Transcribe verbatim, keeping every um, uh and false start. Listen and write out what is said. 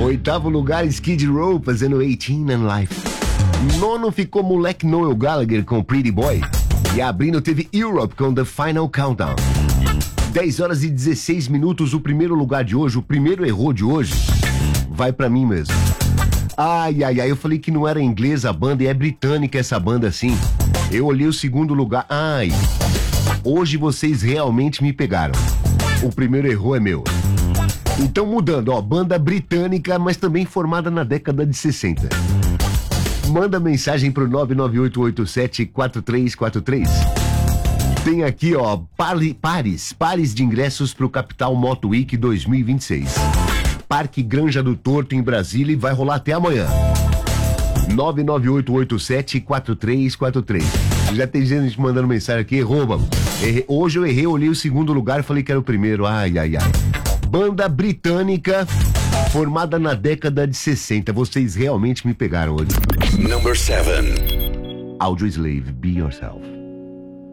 Oitavo lugar, Skid Row fazendo eighteen and Life. Nono ficou Moleque Noel Gallagher com Pretty Boy. E abrindo teve Europe com The Final Countdown. dez horas e dezesseis minutos, o primeiro lugar de hoje, o primeiro erro de hoje, vai pra mim mesmo. Ai, ai, ai, eu falei que não era inglesa a banda e é britânica essa banda assim. Eu olhei o segundo lugar, ai, hoje vocês realmente me pegaram. O primeiro erro é meu. Então mudando, ó, banda britânica, mas também formada na década de sessenta. Manda mensagem pro nove nove oito oito sete quatro três quatro três. Tem aqui, ó, pari, pares, pares de ingressos pro Capital Moto Week dois mil e vinte e seis. Parque Granja do Torto em Brasília e vai rolar até amanhã. nove nove oito oito sete quatro três quatro três. Já tem gente mandando mensagem aqui, errou, mano. Errei. Hoje eu errei, olhei o segundo lugar e falei que era o primeiro. Ai, ai, ai. Banda britânica formada na década de sessenta. Vocês realmente me pegaram hoje. Number seven. Audioslave, Be Yourself.